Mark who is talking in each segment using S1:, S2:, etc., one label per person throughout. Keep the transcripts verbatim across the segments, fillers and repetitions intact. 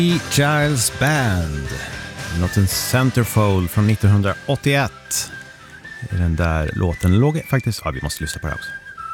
S1: The Giles Band, låten Centerfold från nittonhundraåttioett. I den där låten låg faktiskt... Ja, vi måste lyssna på det också.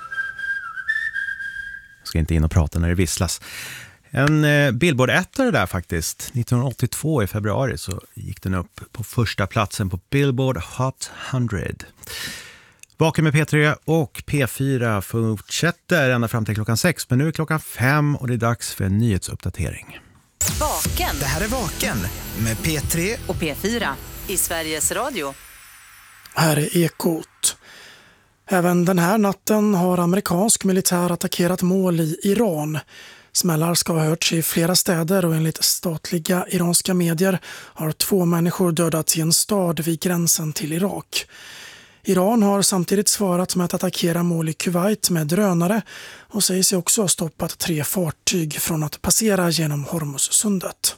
S1: Jag ska inte in och prata när det visslas. En eh, Billboard-ettare där faktiskt. nittonhundraåttiotvå i februari så gick den upp på första platsen på Billboard Hot hundra. Vaken med P tre och P fyra fortsätter ända fram till klockan sex. Men nu är klockan fem och det är dags för en nyhetsuppdatering.
S2: Vaken.
S3: Det här är Vaken med P tre
S2: och P fyra i Sveriges Radio.
S4: Här är Ekot. Även den här natten har amerikansk militär attackerat mål i Iran. Smällar ska ha hörts i flera städer och enligt statliga iranska medier har två människor dödats i en stad vid gränsen till Irak. Iran har samtidigt svarat med att attackera mål i Kuwait med drönare och säger sig också ha stoppat tre fartyg från att passera genom Hormuzsundet.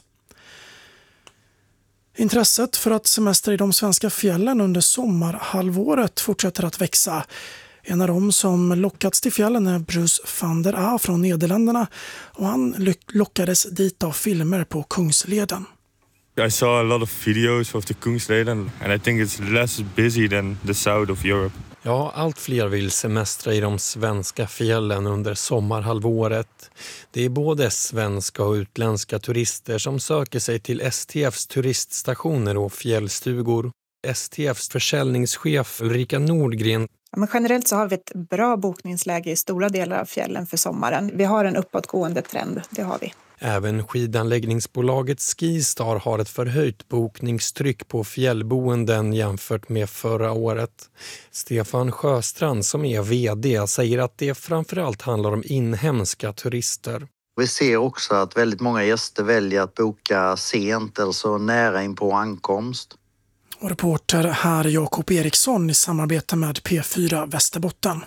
S4: Intresset för att semester i de svenska fjällen under sommarhalvåret fortsätter att växa. En av dem som lockats till fjällen är Bruce van der A från Nederländerna och han lockades dit av filmer på Kungsleden.
S5: I saw a lot of videos of the Kungsleden and I think it's less busy than the south of Europe.
S6: Ja, allt fler vill semestra i de svenska fjällen under sommarhalvåret. Det är både svenska och utländska turister som söker sig till S T F:s turiststationer och fjällstugor. S T F:s försäljningschef Ulrika Nordgren.
S7: Ja, men generellt så har vi ett bra bokningsläge i stora delar av fjällen för sommaren. Vi har en uppåtgående trend, det har vi.
S6: Även skidanläggningsbolaget Skistar har ett förhöjt bokningstryck på fjällboenden jämfört med förra året. Stefan Sjöstrand som är vd säger att det framförallt handlar om inhemska turister.
S8: Vi ser också att väldigt många gäster väljer att boka sent eller så nära in på ankomst.
S4: Och reporter här Jakob Eriksson i samarbete med P fyra Västerbotten.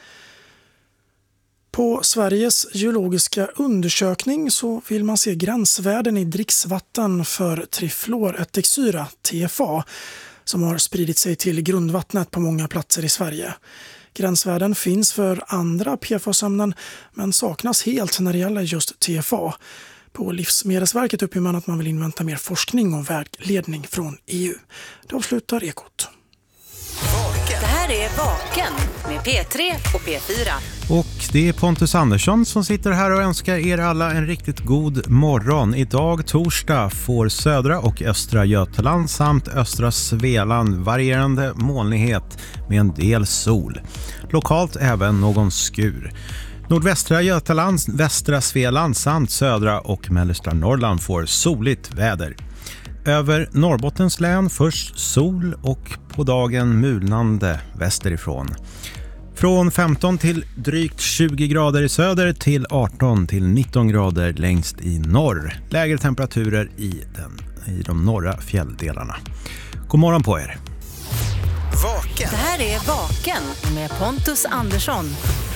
S4: På Sveriges geologiska undersökning så vill man se gränsvärden i dricksvatten för trifluorättiksyra, T F A, som har spridit sig till grundvattnet på många platser i Sverige. Gränsvärden finns för andra P F A-ämnen men saknas helt när det gäller just T F A. På Livsmedelsverket uppger man att man vill invänta mer forskning och vägledning från E U. Det avslutar Ekot.
S2: Det här är Vaken med P tre och P fyra.
S1: Och det är Pontus Andersson som sitter här och önskar er alla en riktigt god morgon. Idag torsdag får södra och östra Götaland samt östra Svealand varierande molnighet med en del sol. Lokalt även någon skur. Nordvästra Götaland, västra Svealand samt södra och mellersta Norrland får soligt väder. Över Norrbottens län först sol och på dagen mulnande västerifrån. Från femton till drygt tjugo grader i söder till arton till nitton grader längst i norr. Lägre temperaturer i, den, i de norra fjälldelarna. God morgon på er.
S3: Vaken.
S2: Det här är Vaken med Pontus Andersson.